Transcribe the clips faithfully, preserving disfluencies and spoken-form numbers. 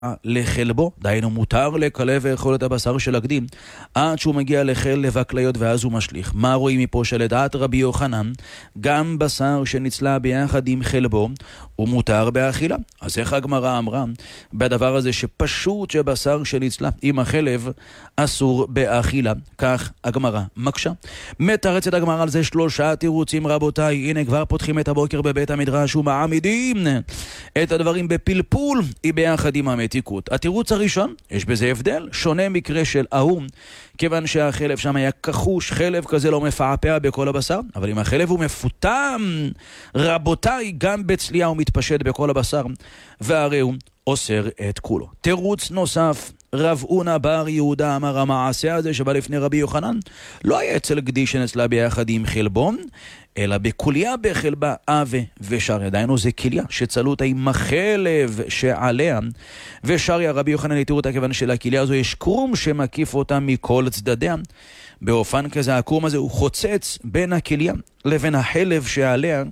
לחלבו, דהיינו מותר לקלב ואכול את הבשר של הגדי עד שהוא מגיע לחלב הכליות ואז הוא משליך. מה רואים מפה? שלדעת רבי יוחנן גם בשר שנצלה ביחד עם חלבו הוא מותר באכילה. אז איך הגמרא אמרה בדבר הזה שפשוט שבשר שנצלה עם החלב אסור באכילה? כך הגמרא מקשה. מתרצת הגמרא על זה שלושה תירוצים רבותיי. הנה כבר פותחים את הבוקר בבית המדרש ומעמידים את הדברים בפלפול ביחד עם המתיקות. התירוץ הראשון, יש בזה הבדל, שונה מקרה של ההוא, כיוון שהחלב שם היה כחוש, חלב כזה לא מפעפע בכל הבשר, אבל אם החלב הוא מפותם, רבותיי, גם בצלייה הוא מתפשט בכל הבשר, והרי הוא אוסר את כולו. תירוץ נוסף, רב אונה בר יהודה אמר המעשה הזה שבא לפני רבי יוחנן לא היה אצל גדי שנצלה ביחד עם חלבון, אלא בקוליה בחלבה אבה ושריה. דיינו זה קליה שצלו אותה עם החלב שעליה ושריה. רבי יוחנן התירו אותה כיוון שלקליה הזו יש קרום שמקיף אותה מכל צדדיה. באופן כזה הקרום הזה הוא חוצץ בין הקליה לבין החלב שעליה,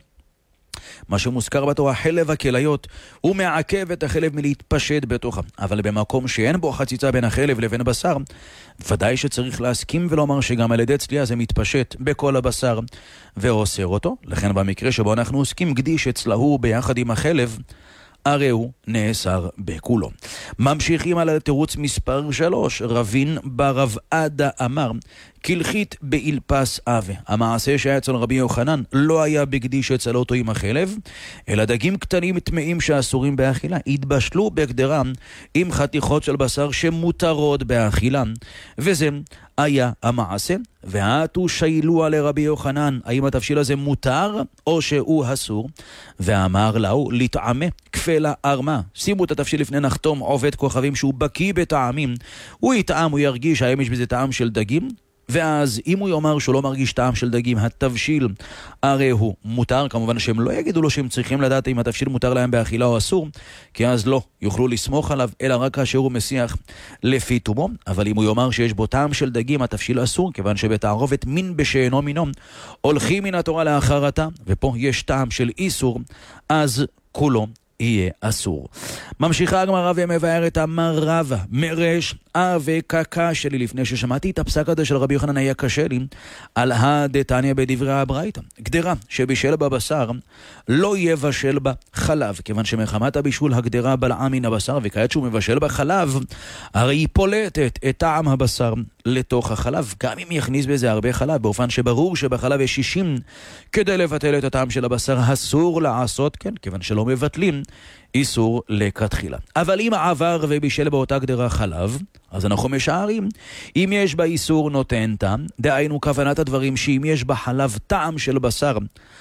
מה שמוזכר בתורה חלב הכליות, הוא מעכב את החלב מלהתפשט בתוכה. אבל במקום שאין בו חציצה בין החלב לבין הבשר, ודאי שצריך להסכים ולומר שגם על ידי צלייה זה מתפשט בכל הבשר ואוסר אותו. לכן במקרה שבו אנחנו עוסקים גדי שצלהו ביחד עם החלב, הרי הוא נאסר בכולו. ממשיכים על התירוץ מספר שלוש. רבין ברב עדה אמר כלחית באילפס אבה. המעשה שהיה אצל רבי יוחנן לא היה בגדי שצלו אותו עם החלב, אלא דגים קטנים טמאים שאסורים באכילה התבשלו בגדרם עם חתיכות של בשר שמותרות באכילה, וזה היה המעשה. והתו שיילוה לרבי יוחנן, האם התבשיל הזה מותר או שהוא אסור? ואמר לו לטעמה כפלה ארמה. שימו את התבשיל לפני נחתום עובד כוכבים שהוא בקיא בטעמים, הוא יטעם, הוא ירגיש האם יש בזה טעם של דגים, ואז אם הוא יאמר שהוא לא מרגיש טעם של דגים, התבשיל הרי הוא מותר. כמובן שהם לא יגידו לו שהם צריכים לדעת אם התבשיל מותר להם באכילה או אסור, כי אז לא יוכלו לסמוך עליו, אלא רק כאשר הוא מסיח לפי תומו. אבל אם הוא יאמר שיש בו טעם של דגים, התבשיל אסור, כיוון שבתערובת מין בשאינו מינו הולכים מן התורה לאחרתה, ופה יש טעם של איסור, אז כולו יהיה אסור. ממשיכה הגמרא ומבארת אמר רבא מרש אבי קקה שלי. לפני ששמעתי את הפסק הזה של רבי יוחנן היה קשה לי על הדתניא בדברי הברייתא. גדרה שבישל בבשר לא יבשל בה חלב, כיוון שמחמת הבישול הגדרה בלעה מן הבשר, וכעת שהוא מבשל בה חלב הרי היא פולטת את טעם הבשר לתוך החלב, גם אם יכניס בזה הרבה חלב, באופן שברור שבחלב יש שישים כדי לבטל את הטעם של הבשר. אסור לעשות כן, כיוון שלא מבטלים איסור לכתחילה. אבל אם עבר ובישל באותה גדרה חלב, אז אנחנו משערים אם יש בה איסור נותן טעם, דהיינו כוונת הדברים שאם יש בה חלב טעם של בשר,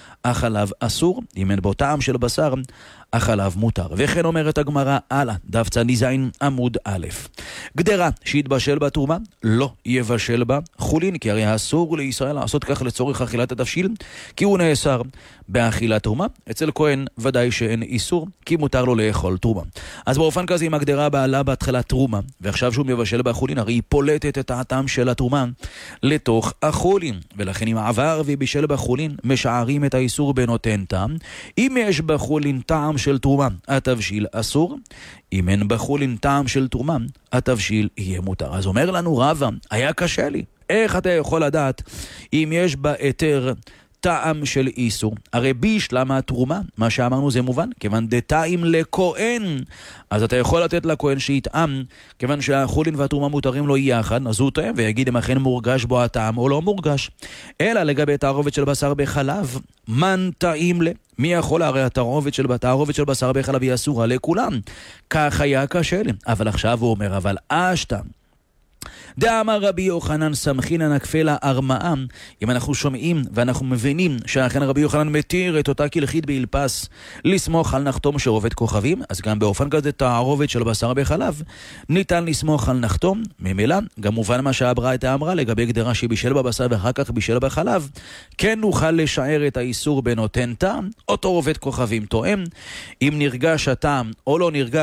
החלב אסור, אם אין בו טעם של בשר, החלב מותר. וכן אומרת הגמרא הלאה, דף צניזין עמוד א', גדרה שהתבשל בה תרומה לא יבשל בה חולין, כי הרי אסור לישראל לעשות כך לצורך אכילת התבשיל, כי הוא נאסר באכילת תרומה. אצל כהן ודאי שאין איסור, כי מותר לו לאכול תרומה. אז באופן כזה אם הגדרה בעלה בהתחלת תרומה ועכשיו שהוא מבשל בה חולין, הרי היא פולטת את הטעם של התרומה לתוך החולין, ולכן אם עבר ובישל בה חולין משערים את האיסור בנותן טעם. אם יש בחולין טעם של תרומה, התבשיל אסור. אם אין בחולין טעם של תרומה, התבשיל יהיה מותר. אז אומר לנו רבא, היה קשה לי, איך אתה יכול לדעת אם יש בה היתר טעם של איסור? הרי בישלם התרומה, מה שאמרנו זה מובן, כיוון דתאים לכהן, אז אתה יכול לתת לכהן שיטעם, כיוון שהחולין והתרומה מותרים לו יחד, אז הוא טועם ויגיד אם אכן מורגש בו הטעם או לא מורגש. אלא לגבי תערובת של בשר בחלב, מן טעים לה? מי יכול? הרי התערובת של, התערובת של בשר בחלב היא אסורה לכולם. כך היה קשה לי. אבל עכשיו הוא אומר, אבל אשתם דאמר רבי יוחנן סמכינן הכפלה ארמאה. אם אנחנו שומעים ואנחנו מבינים שאכן רבי יוחנן מתיר את אותה כלחית באילפס לסמוך על נחתום שעובד כוכבים, אז גם באופן כזה תערובת של בשר בחלב ניתן לסמוך על נחתום. ממילא גם מובן מה שהברייתא אמרה לגבי גדרה שבישל בבשר ואחר כך בישל בחלב, כן נוכל לשער את האיסור בנותן טעם. אותו עובד כוכבים תואם, אם נרגש הטעם או לא נרגש,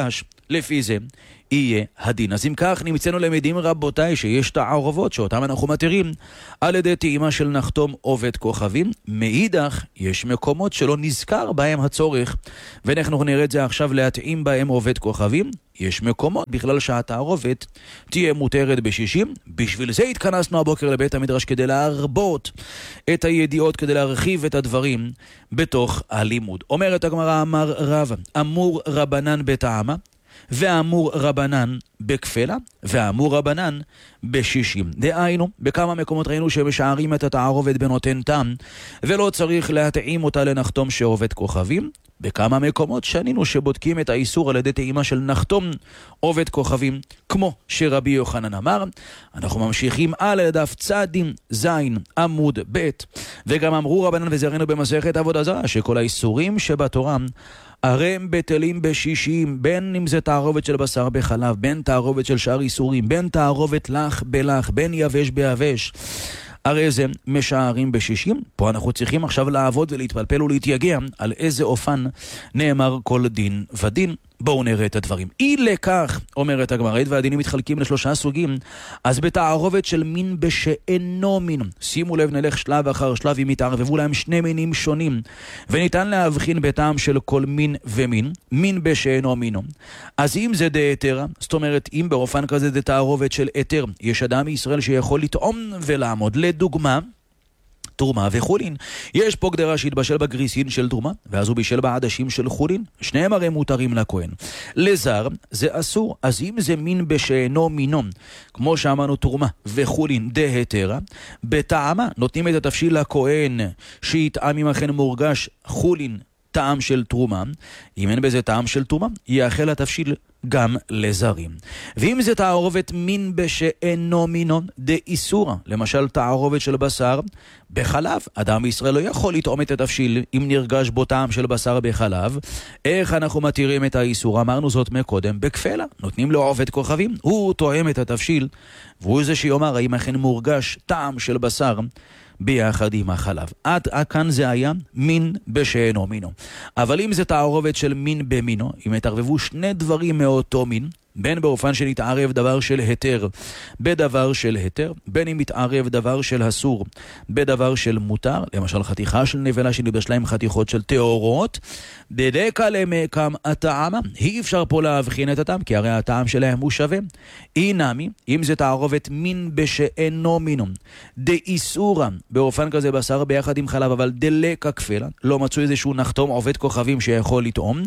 לפי זה יהיה הדין. אז אם כך נמצאנו למדים רבותיי שיש תערובות שאותם אנחנו מתירים על ידי טעימה של נחתום עובד כוכבים. מאידך יש מקומות שלא נזכר בהם הצורך, ואנחנו נראה את זה עכשיו, להתאים בהם עובד כוכבים. יש מקומות בכלל שהתערובת תהיה מותרת בשישים. בשביל זה התכנסנו הבוקר לבית המדרש, כדי להרבות את הידיעות, כדי להרחיב את הדברים בתוך הלימוד. אומרת הגמרא, אמר רב, אמור רבנן בטעמה, ואמור רבנן בכפלה, ואמור רבנן בשישים. דהיינו, בכמה מקומות ראינו שמשערים את התערובת בנותן טעם, ולא צריך להתאים אותה לנחתום שעובד כוכבים. בכמה מקומות שנינו שבודקים את האיסור על ידי טעימה של נחתום עובד כוכבים, כמו שרבי יוחנן אמר. אנחנו ממשיכים על לדף צדים זין עמוד ב', וגם אמרו רבנן, וזה ראינו במסכת עבודה זרה, שכל האיסורים שבתורה הרי הם בטלים בשישים, בין אם זה תערובת של בשר בחלב, בין תערובת של שאר איסורים, בין תערובת לך בלך, בין יבש ביבש, הרי זה משערים בשישים. פה אנחנו צריכים עכשיו לעבוד ולהתפלפל ולהתייגע על איזה אופן נאמר כל דין ודין. בואו נראה את הדברים. אי לכך, אומרת הגמרא, והדינים מתחלקים לשלושה סוגים. אז בתערובת של מין בשאינו מין, שימו לב, נלך שלב אחר שלב, אם יתערבבו להם שני מינים שונים, וניתן להבחין בטעם של כל מין ומין, מין בשאינו מינו. אז אם זה דהיתרא, זאת אומרת, אם באופן כזה זה תערובת של היתר, יש אדם מישראל שיכול לטעום ולעמוד. לדוגמה, תרומה וחולין. יש פה גדרה שהתבשל בגריסין של תרומה, ואז הוא בישל בעדשים של חולין. שניהם הרי מותרים לכהן. לזר זה אסור. אז אם זה מין בשאינו מינו, כמו שאמרנו תרומה וחולין דהיתרא, בטעמה נותנים את התבשיל לכהן, שיטעם אם אכן מורגש חולין טעם של תרומה. אם אין בזה טעם של תרומה, יאכל התבשיל גם לזרים. ואם זה תערובת מין בשאינו מינו דאיסורא, למשל תערובת של בשר בחלב, אדם בישראל לא יכול לטעום את התבשיל אם נרגש בו טעם של בשר בחלב. איך אנחנו מתירים את האיסור? אמרנו זאת מקודם, בכפלה. נותנים לו עובד כוכבים, הוא טועם את התבשיל, והוא זה שיאמר האם אכן מורגש טעם של בשר ביחד עם החלב. עד כאן זה היה מין בשאינו מינו. אבל אם זה תערובת של מין במינו, אם התערבבו שני דברים מאותו מין, בין באופן שנתערב דבר של היתר בדבר של היתר, בין אם מתערב דבר של אסור בדבר של מותר, למשל חתיכה של נבלה שנתבשלה עם חתיכות של טהורות, דדקה למקם הטעמה, אי אפשר פה להבחין את הטעם, כי הרי הטעם שלהם הוא שווה. אינמי, אם זה תערובת מין בשאינו מינו דאיסורא, באופן כזה בשר ביחד עם חלב, אבל דלקה כפלה, לא מצאו איזשהו נחתום עובד כוכבים שיכול לטעום.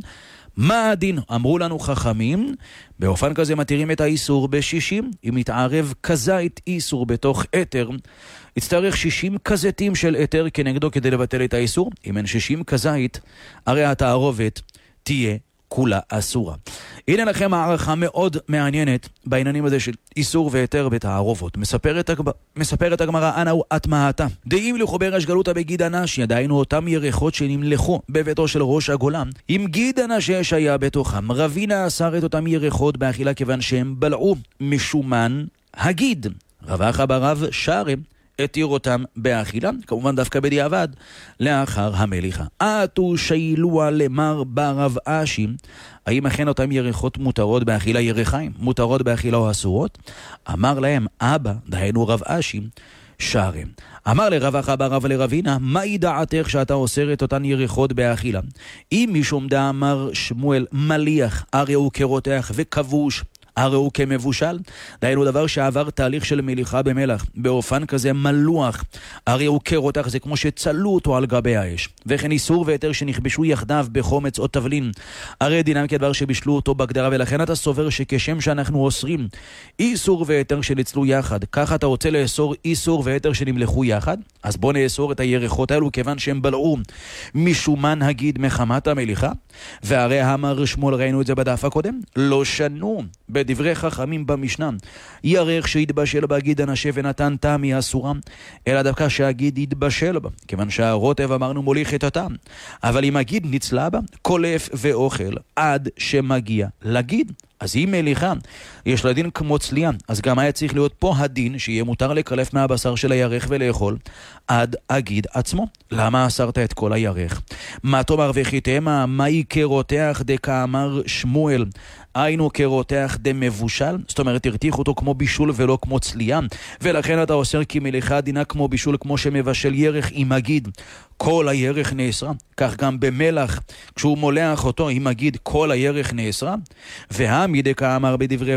מה הדין? אמרו לנו חכמים, באופן כזה מתירים את האיסור בשישים. אם נתערב כזית איסור בתוך אתר, יצטרך שישים כזיתים של אתר כנגדו כדי לבטל את האיסור. אם אין שישים כזית, הרי התערובת תהיה כולה אסורה. הנה לכם הערכה מאוד מעניינת בעניינים הזה של איסור והיתר בתערובות. מספרת, מספרת הגמרא, אנא הוא אטמעתה. דאים לכו ברש גלותא בגיד אנשי, דהיינו אותם ירחות שנמלכו בביתו של ראש הגולה, אם גיד אנשי שהיה בתוכם, רבינה אסר את אותם ירחות באכילה כיוון שהם בלעו משומן הגיד. רבחה ברב שרם התיר אותם באכילה, כמובן דווקא בדיעבד, לאחר המליחה. עתו שיילוע למר ברב אשי, האם אכן אותם ירחות מותרות באכילה, ירחיים מותרות באכילה או אסורות? אמר להם אבא, דהיינו רב אשי, שרם. אמר לרבחה ברב לרבינה, מהי דעתך שאתה אוסר את אותן ירחות באכילה? אם משום דא אמר שמואל מליח, הרי הוא כרותח וכבוש, הרי הוא כמבושל, דהיינו דבר שעבר תהליך של מליחה במלח, באופן כזה מלוח, הרי הוא כרותח, זה כמו שצלו אותו על גבי האש. וכן איסור והיתר שנכבשו יחדיו בחומץ או תבלין, הרי דינם כדבר שבישלו אותו בגדרה, ולכן אתה סובר שכשם שאנחנו אוסרים איסור והיתר שנצלו יחד, ככה אתה רוצה לאסור איסור והיתר שנמלכו יחד? אז בוא נאסור את הירחות האלו כיוון שהם בלעו משומן הגיד מחמת המליחה. והרי אמר שמואל, ראינו את זה בדף הקודם, לא שנו בדברי חכמים במשנה, ירח שהתבשל בהגיד הנשה ונתן טעם היא אסורה, אלא דווקא שהגיד יתבשל בה, כיוון שהרוטב אמרנו מוליך את הטעם. אבל אם הגיד נצלה בה, קולף ואוכל עד שמגיע לגיד. אז אם מליחה יש לה דין כמו צלייה, אז גם היה צריך להיות פה הדין שיהיה מותר לקלף מהבשר של הירח ולאכול עד הגיד עצמו. למה אסרת את כל הירח? מה תאמר וחיתמה, מה יקרותח דקה אמר שמואל, היינו כרותח דם מבושל, זאת אומרת, הרתיח אותו כמו בישול ולא כמו צלייה, ולכן אתה אוסר כי מליחה דינה כמו בישול, כמו שמבשל ירח עם מגיד. כל הירח נאסרה, כך גם במלח, כשהוא מולח אותו עם מגיד, כל הירח נאסרה. והמידי כאמר בדברי